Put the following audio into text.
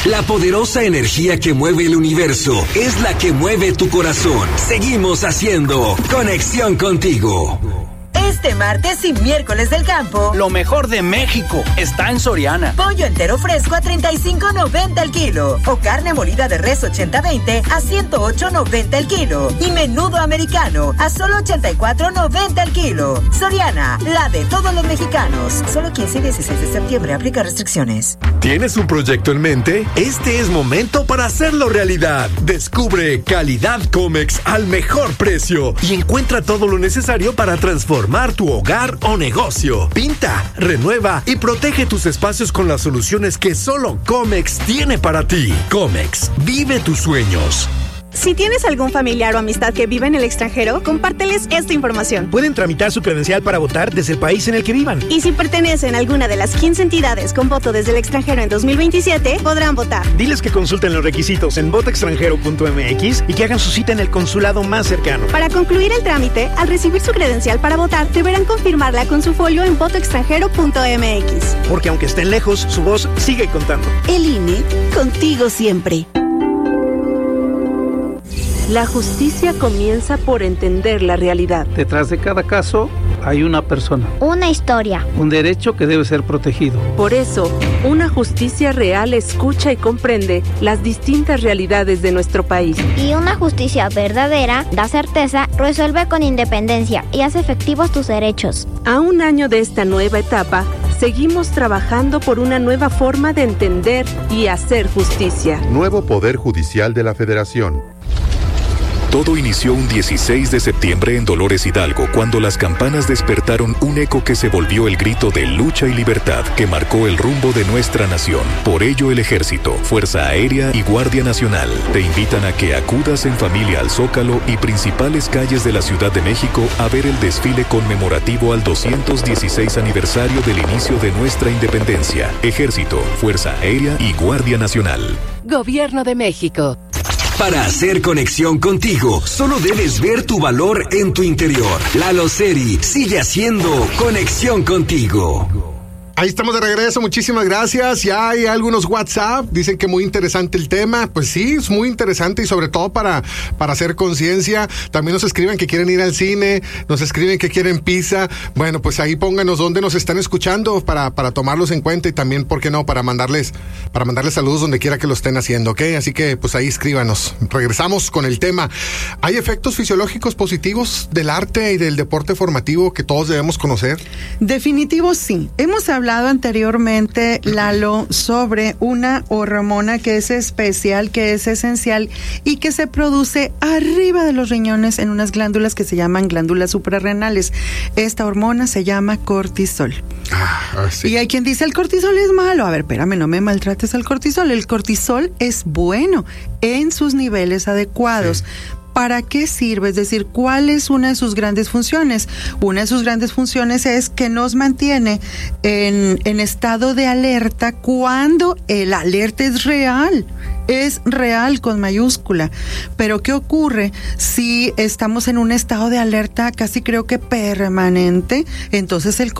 La poderosa energía que mueve el universo es la que mueve tu corazón. Seguimos haciendo Conexión Contigo. Este martes y miércoles del campo, lo mejor de México está en Soriana. Pollo entero fresco a $35.90 el kilo. O carne molida de res 80-20 a $108.90 el kilo. Y menudo americano a solo $84.90 el kilo. Soriana, la de todos los mexicanos. Solo 15 y 16 de septiembre. Aplica restricciones. ¿Tienes un proyecto en mente? Este es momento para hacerlo realidad. Descubre Calidad Comex al mejor precio y encuentra todo lo necesario para transformar tu hogar o negocio. Pinta, renueva y protege tus espacios con las soluciones que solo Comex tiene para ti. Comex, vive tus sueños. Si tienes algún familiar o amistad que vive en el extranjero, compárteles esta información. Pueden tramitar su credencial para votar desde el país en el que vivan. Y si pertenecen a alguna de las 15 entidades con voto desde el extranjero en 2027, podrán votar. Diles que consulten los requisitos en votoextranjero.mx y que hagan su cita en el consulado más cercano. Para concluir el trámite, al recibir su credencial para votar, deberán confirmarla con su folio en votoextranjero.mx. Porque aunque estén lejos, su voz sigue contando. El INE, contigo siempre. La justicia comienza por entender la realidad. Detrás de cada caso hay una persona. Una historia. Un derecho que debe ser protegido. Por eso, una justicia real escucha y comprende las distintas realidades de nuestro país. Y una justicia verdadera da certeza, resuelve con independencia y hace efectivos tus derechos. A un año de esta nueva etapa, seguimos trabajando por una nueva forma de entender y hacer justicia. Nuevo Poder Judicial de la Federación. Todo inició un 16 de septiembre en Dolores Hidalgo, cuando las campanas despertaron un eco que se volvió el grito de lucha y libertad que marcó el rumbo de nuestra nación. Por ello, el Ejército, Fuerza Aérea y Guardia Nacional te invitan a que acudas en familia al Zócalo y principales calles de la Ciudad de México a ver el desfile conmemorativo al 216 aniversario del inicio de nuestra independencia. Ejército, Fuerza Aérea y Guardia Nacional. Gobierno de México. Para hacer conexión contigo, solo debes ver tu valor en tu interior. Lalo Seri sigue haciendo conexión contigo. Ahí estamos de regreso, muchísimas gracias. Ya hay algunos WhatsApp, dicen que muy interesante el tema. Pues sí, es muy interesante y sobre todo para hacer conciencia. También nos escriben que quieren ir al cine, nos escriben que quieren pizza. Bueno, pues ahí pónganos dónde nos están escuchando para tomarlos en cuenta y también, ¿por qué no?, para mandarles saludos donde quiera que lo estén haciendo, ¿ok? Así que pues ahí escríbanos. Regresamos con el tema. ¿Hay efectos fisiológicos positivos del arte y del deporte formativo que todos debemos conocer? Definitivo sí. Hemos hablado anteriormente, Lalo, sobre una hormona que es especial, que es esencial y que se produce arriba de los riñones en unas glándulas que se llaman glándulas suprarrenales. Esta hormona se llama cortisol. Sí. Y hay quien dice el cortisol es malo. A ver, espérame, no me maltrates al cortisol. El cortisol es bueno en sus niveles adecuados. Sí. ¿Para qué sirve? Es decir, ¿cuál es una de sus grandes funciones? Una de sus grandes funciones es que nos mantiene en estado de alerta cuando el alerta es real con mayúscula. Pero ¿qué ocurre si estamos en un estado de alerta casi creo que permanente? Entonces el